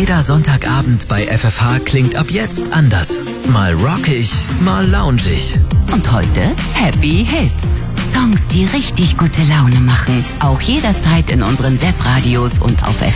Jeder Sonntagabend bei FFH klingt ab jetzt anders. Mal rockig, mal loungig. Und heute Happy Hits. Songs, die richtig gute Laune machen. Auch jederzeit in unseren Webradios und auf